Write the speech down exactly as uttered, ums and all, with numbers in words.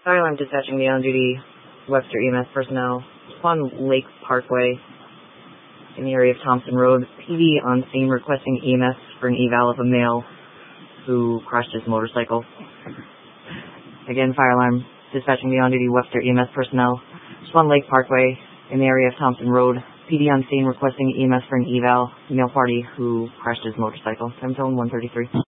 Fire alarm dispatching the on-duty Webster E M S personnel. Swan Lake Parkway in the area of Thompson Road. P D on scene requesting E M S for an eval of a male who crashed his motorcycle. Again, fire alarm dispatching the on-duty Webster E M S personnel. Swan Lake Parkway in the area of Thompson Road. P D on scene requesting E M S for an eval, male party who crashed his motorcycle. Time zone one thirty-three.